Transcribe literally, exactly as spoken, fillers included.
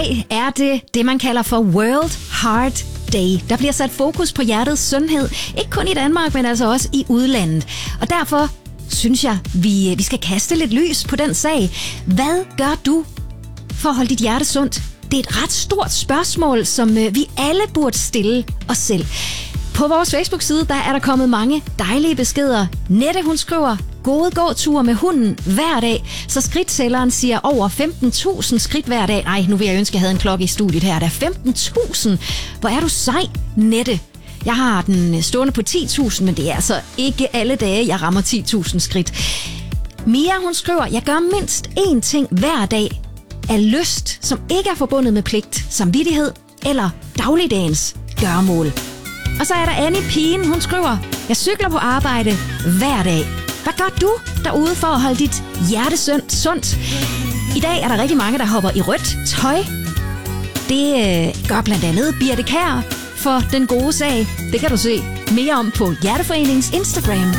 dag er det det, man kalder for World Heart Day. Der bliver sat fokus på hjertets sundhed. Ikke kun i Danmark, men altså også i udlandet. Og derfor synes jeg, vi, vi skal kaste lidt lys på den sag. Hvad gør du for at holde dit hjerte sundt? Det er et ret stort spørgsmål, som vi alle burde stille os selv. På vores Facebook-side, der er der kommet mange dejlige beskeder. Nette, hun skriver, gode gåture med hunden hver dag, så skridttælleren siger over femten tusind skridt hver dag. Nej, nu vil jeg ønske, at jeg havde en klokke i studiet her. Der er femten tusind. Hvor er du sej, Nette. Jeg har den stående på ti tusind, men det er altså ikke alle dage, jeg rammer ti tusind skridt. Mia, hun skriver, jeg gør mindst én ting hver dag af lyst, som ikke er forbundet med pligt, samvittighed eller dagligdagens gøremål. Og så er der Annie Pigen, hun skriver, jeg cykler på arbejde hver dag. Hvad gør du derude for at holde dit hjerte sundt? I dag er der rigtig mange, der hopper i rødt tøj. Det øh, gør blandt andet Birte Kjær for den gode sag. Det kan du se mere om på Hjerteforeningens Instagram.